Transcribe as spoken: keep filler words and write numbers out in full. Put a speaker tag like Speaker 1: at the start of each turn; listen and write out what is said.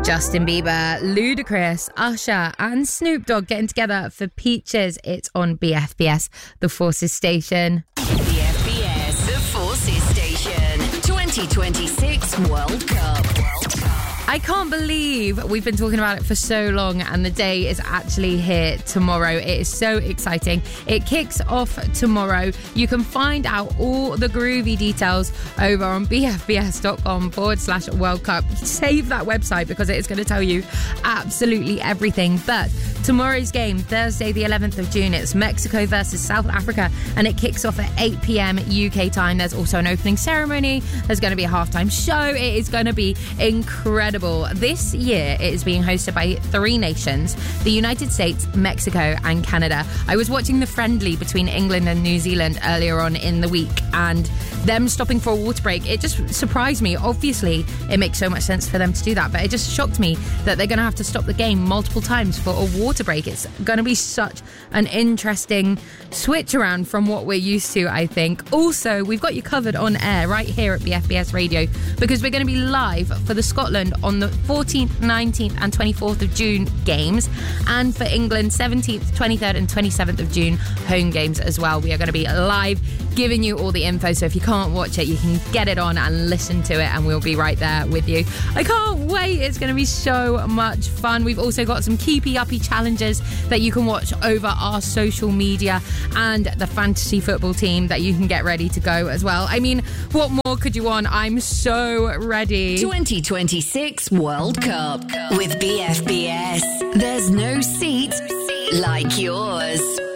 Speaker 1: Justin Bieber, Ludacris, Usher and Snoop Dogg getting together for Peaches. It's on B F B S, the Forces Station.
Speaker 2: B F B S, the Forces Station. twenty twenty-six World Cup.
Speaker 1: I can't believe we've been talking about it for so long and the day is actually here tomorrow. It is so exciting. It kicks off tomorrow. You can find out all the groovy details over on bfbs.com forward slash World Cup. Save that website because it is going to tell you absolutely everything. But tomorrow's game, Thursday the eleventh of June, it's Mexico versus South Africa and it kicks off at eight p.m. U K time. There's also an opening ceremony. There's going to be a halftime show. It is going to be incredible. This year, it is being hosted by three nations, the United States, Mexico and Canada. I was watching the friendly between England and New Zealand earlier on in the week and them stopping for a water break, it just surprised me. Obviously, it makes so much sense for them to do that, but it just shocked me that they're going to have to stop the game multiple times for a water break. It's going to be such an interesting switch around from what we're used to, I think. Also, we've got you covered on air right here at B F B S Radio because we're going to be live for the Scotland on the fourteenth, nineteenth and twenty-fourth of June games, and for England seventeenth, twenty-third and twenty-seventh of June home games as well. We are going to be live giving you all the info, so if you can't watch it, you can get it on and listen to it and we'll be right there with you. I can't wait. It's going to be so much fun. We've also got some keepy uppy challenges that you can watch over our social media and the fantasy football team that you can get ready to go as well. I mean, what more could you want? I'm so ready.
Speaker 2: twenty twenty-six World Cup with B F B S. There's no seat like yours.